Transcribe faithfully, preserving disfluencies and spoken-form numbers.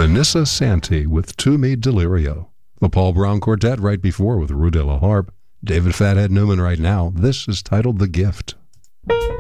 Vanessa Santi with To Me Delirio. The Paul Brown Quartet right before with Rue de la Harpe. David Fathead Newman right now. This is titled The Gift.